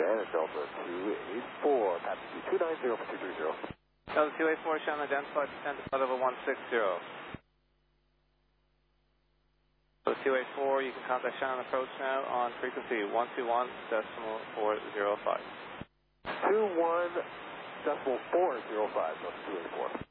and Delta 284, pass 290 for 230. Delta 284, Shannon identified, descend to flight level 160. So 284, you can contact Shannon approach now on frequency 121.405. 21.405, Delta 284.